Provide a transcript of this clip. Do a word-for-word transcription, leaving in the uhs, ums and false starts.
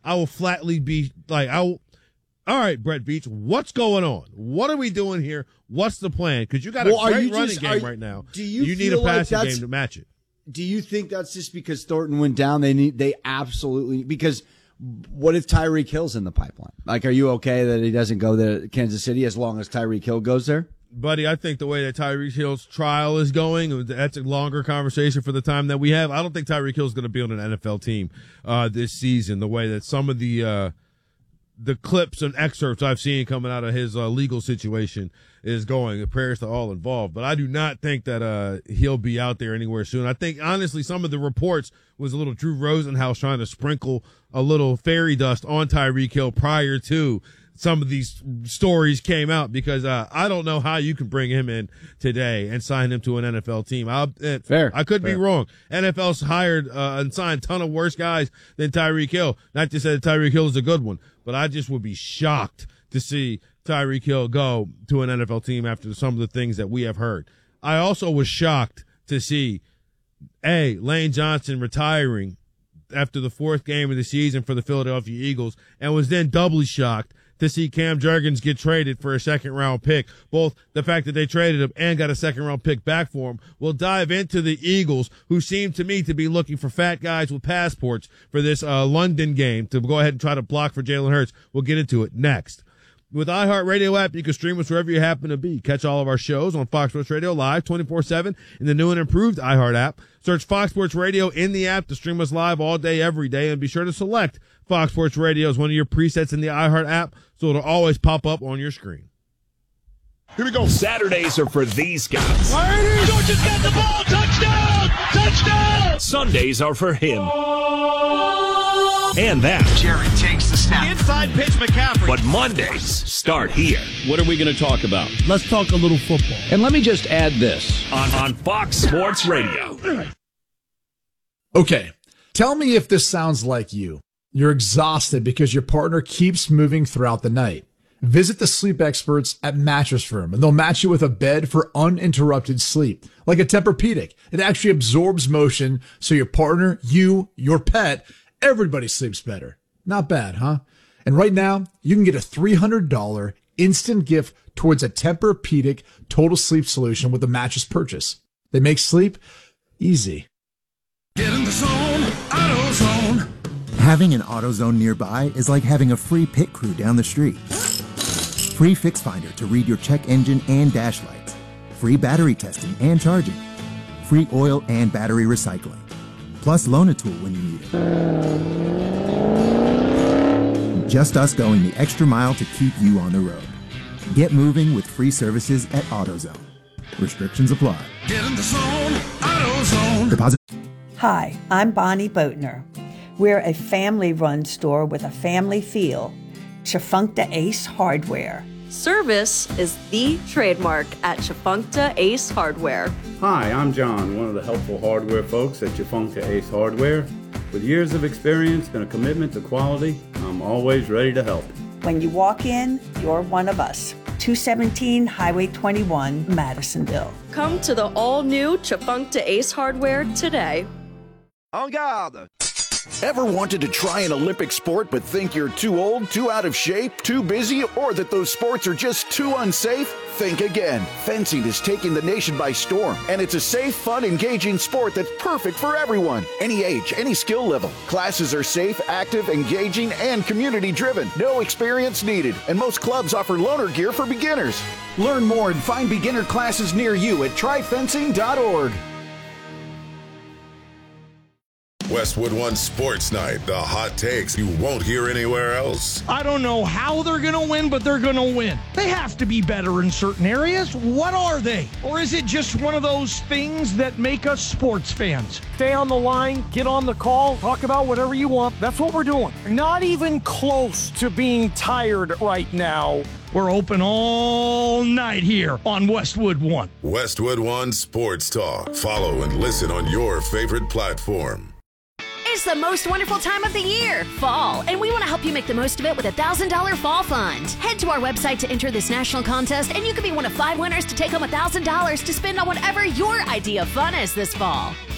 I will flatly be like, I will, all right, Brett Beach, what's going on? What are we doing here? What's the plan? Because you got well, a great running just, game are, right now. Do you, you need a passing like game to match it. Do you think that's just because Thornton went down? They need, they absolutely, because what if Tyreek Hill's in the pipeline? Like, are you okay that he doesn't go to Kansas City as long as Tyreek Hill goes there? Buddy, I think the way that Tyreek Hill's trial is going, that's a longer conversation for the time that we have. I don't think Tyreek Hill's going to be on an N F L team uh, this season, the way that some of the uh, the clips and excerpts I've seen coming out of his uh, legal situation is going. Prayers to all involved. But I do not think that uh, he'll be out there anywhere soon. I think, honestly, some of the reports was a little Drew Rosenhaus trying to sprinkle a little fairy dust on Tyreek Hill prior to some of these stories came out, because uh, I don't know how you can bring him in today and sign him to an N F L team. I'll, it, Fair. I could Fair. be wrong. N F L's hired uh, and signed a ton of worse guys than Tyreek Hill. Not to say that Tyreek Hill is a good one, but I just would be shocked to see Tyreek Hill go to an N F L team after some of the things that we have heard. I also was shocked to see, A, Lane Johnson retiring after the fourth game of the season for the Philadelphia Eagles, and was then doubly shocked to see Cam Jurgens get traded for a second-round pick. Both the fact that they traded him and got a second-round pick back for him. We'll dive into the Eagles, who seem to me to be looking for fat guys with passports for this uh, London game to go ahead and try to block for Jalen Hurts. We'll get into it next. With iHeartRadio app, you can stream us wherever you happen to be. Catch all of our shows on Fox Sports Radio live twenty-four seven in the new and improved iHeart app. Search Fox Sports Radio in the app to stream us live all day, every day, and be sure to select Fox Sports Radio as one of your presets in the iHeart app, so it'll always pop up on your screen. Here we go. Saturdays are for these guys. Georgia's got the ball. Touchdown! Touchdown! Sundays are for him. And that. Jerry takes the snap. Inside pitch, McCaffrey. But Mondays start here. What are we going to talk about? Let's talk a little football. And let me just add this. On, on Fox Sports Radio. Okay, tell me if this sounds like you. You're exhausted because your partner keeps moving throughout the night. Visit the sleep experts at Mattress Firm, and they'll match you with a bed for uninterrupted sleep, like a Tempur-Pedic. It actually absorbs motion, so your partner, you, your pet, everybody sleeps better. Not bad, huh? And right now, you can get a three hundred dollars instant gift towards a Tempur-Pedic total sleep solution with a mattress purchase. They make sleep easy. Get in the zone, AutoZone. Having an AutoZone nearby is like having a free pit crew down the street. Free Fix Finder to read your check engine and dash lights. Free battery testing and charging. Free oil and battery recycling. Plus loan a tool when you need it. Just us going the extra mile to keep you on the road. Get moving with free services at AutoZone. Restrictions apply. Get in the zone, AutoZone. Deposit. Hi, I'm Bonnie Boatner. We're a family-run store with a family feel. Chafuncta Ace Hardware. Service is the trademark at Chafuncta Ace Hardware. Hi, I'm John, one of the helpful hardware folks at Chafuncta Ace Hardware. With years of experience and a commitment to quality, I'm always ready to help. When you walk in, you're one of us. two seventeen Highway twenty-one, Madisonville. Come to the all-new Chafuncta Ace Hardware today. En garde! Ever wanted to try an Olympic sport but think you're too old, too out of shape, too busy, or that those sports are just too unsafe? Think again. Fencing is taking the nation by storm, and it's a safe, fun, engaging sport that's perfect for everyone. Any age, any skill level. Classes are safe, active, engaging, and community-driven. No experience needed, and most clubs offer loaner gear for beginners. Learn more and find beginner classes near you at try fencing dot org. Westwood One Sports Night, the hot takes you won't hear anywhere else. I don't know how they're going to win, but they're going to win. They have to be better in certain areas. What are they? Or is it just one of those things that make us sports fans? Stay on the line, get on the call, talk about whatever you want. That's what we're doing. Not even close to being tired right now. We're open all night here on Westwood One. Westwood One Sports Talk. Follow and listen on your favorite platform. It's the most wonderful time of the year, fall, and we want to help you make the most of it with a one thousand dollars Fall Fund. Head to our website to enter this national contest, and you could be one of five winners to take home one thousand dollars to spend on whatever your idea of fun is this fall.